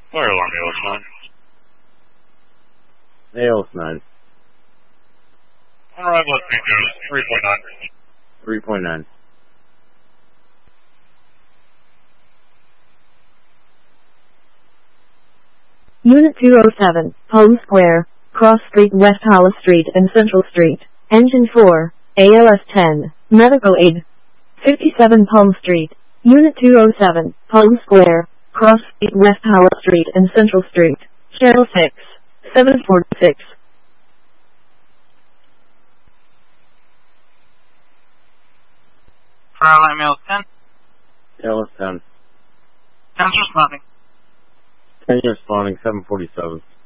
Fire alarm, AOS 9. AOS 9. On arrival at 3.9. 3.9. Unit 207, Palm Square, Cross Street, West Hollis Street and Central Street. Engine 4, ALS 10, Medical Aid. 57 Palm Street. Unit 207, Palm Square, Cross Street, West Hollis Street and Central Street. Channel 6, 746. Fire alarm, AOS 10. AOS 10. 10's responding. 10 responding, 747.